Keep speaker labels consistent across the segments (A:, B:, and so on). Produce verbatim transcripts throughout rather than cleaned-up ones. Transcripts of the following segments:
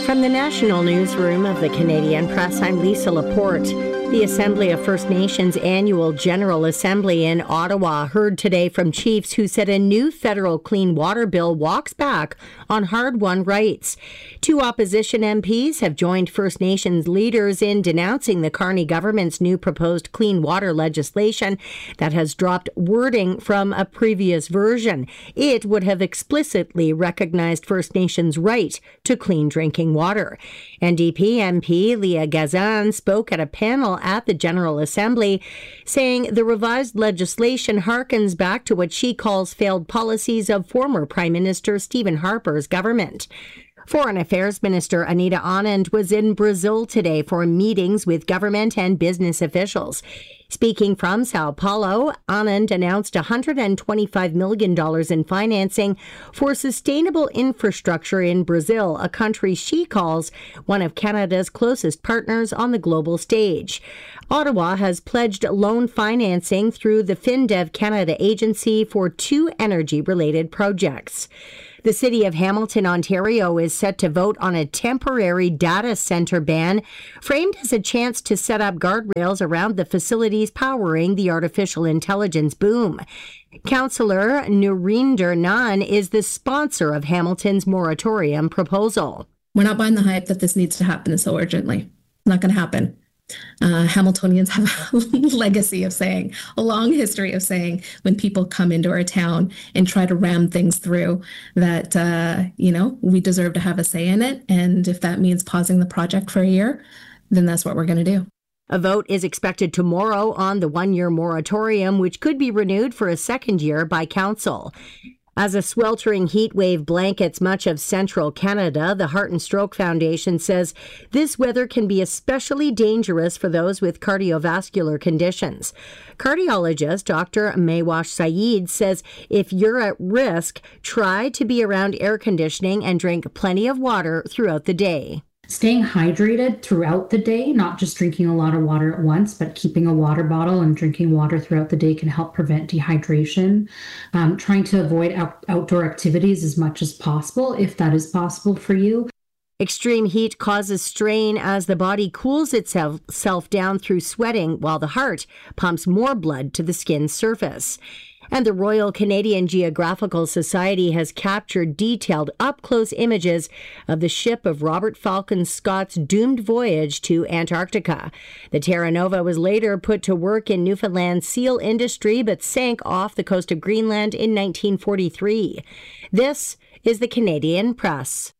A: From the National Newsroom of the Canadian Press, I'm Lisa Laporte. The Assembly of First Nations Annual General Assembly in Ottawa heard today from chiefs who said a new federal clean water bill walks back on hard-won rights. Two opposition M Ps have joined First Nations leaders in denouncing the Carney government's new proposed clean water legislation that has dropped wording from a previous version. It would have explicitly recognized First Nations' right to clean drinking water. N D P M P Leah Gazan spoke at a panel at the General Assembly, saying the revised legislation harkens back to what she calls failed policies of former Prime Minister Stephen Harper's government. Foreign Affairs Minister Anita Anand was in Brazil today for meetings with government and business officials. Speaking from Sao Paulo, Anand announced one hundred twenty-five million dollars in financing for sustainable infrastructure in Brazil, a country she calls one of Canada's closest partners on the global stage. Ottawa has pledged loan financing through the FinDev Canada agency for two energy-related projects. The city of Hamilton, Ontario is set to vote on a temporary data center ban, framed as a chance to set up guardrails around the facilities powering the artificial intelligence boom. Councillor Nurinder Nunn is the sponsor of Hamilton's moratorium proposal.
B: We're not buying the hype that this needs to happen so urgently. Not going to happen. Uh, Hamiltonians have a legacy of saying, a long history of saying, when people come into our town and try to ram things through, that, uh, you know, we deserve to have a say in it. And if that means pausing the project for a year, then that's what we're going to do.
A: A vote is expected tomorrow on the one-year moratorium, which could be renewed for a second year by council. As a sweltering heat wave blankets much of central Canada, the Heart and Stroke Foundation says this weather can be especially dangerous for those with cardiovascular conditions. Cardiologist Doctor Maywash Saeed says if you're at risk, try to be around air conditioning and drink plenty of water throughout the day.
C: Staying hydrated throughout the day, not just drinking a lot of water at once, but keeping a water bottle and drinking water throughout the day can help prevent dehydration. Um, trying to avoid out- outdoor activities as much as possible, if that is possible for you.
A: Extreme heat causes strain as the body cools itself self down through sweating, while the heart pumps more blood to the skin's surface. And the Royal Canadian Geographical Society has captured detailed up-close images of the ship of Robert Falcon Scott's doomed voyage to Antarctica. The Terra Nova was later put to work in Newfoundland's seal industry but sank off the coast of Greenland in nineteen forty-three. This is the Canadian Press.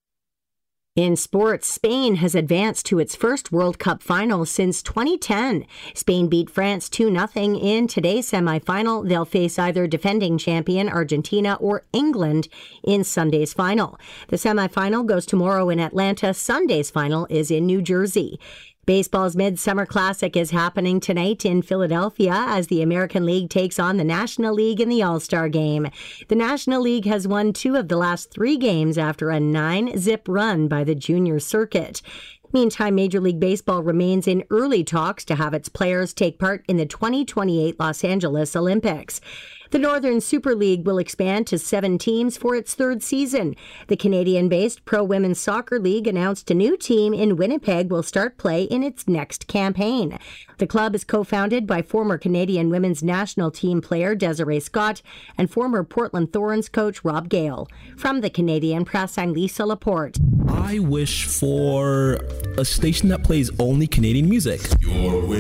A: In sports, Spain has advanced to its first World Cup final since twenty ten. Spain beat France two nothing in today's semifinal. They'll face either defending champion Argentina or England in Sunday's final. The semifinal goes tomorrow in Atlanta. Sunday's final is in New Jersey. Baseball's Midsummer Classic is happening tonight in Philadelphia as the American League takes on the National League in the All-Star Game. The National League has won two of the last three games after a nine-zip run by the junior circuit. Meantime, Major League Baseball remains in early talks to have its players take part in the twenty twenty-eight Los Angeles Olympics. The Northern Super League will expand to seven teams for its third season. The Canadian-based Pro Women's Soccer League announced a new team in Winnipeg will start play in its next campaign. The club is co-founded by former Canadian women's national team player Desiree Scott and former Portland Thorns coach Rob Gale. From the Canadian Press, I'm Lisa Laporte.
D: I wish for a station that plays only Canadian music. Your